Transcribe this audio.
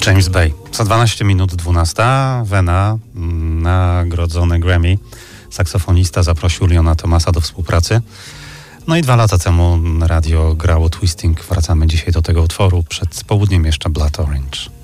James Bay. Za 12 minut 12. Vena, nagrodzony Grammy. Saksofonista zaprosił Leona Thomasa do współpracy. No i 2 lata temu radio grało Twisting. Wracamy dzisiaj do tego utworu. Przed południem jeszcze Blood Orange.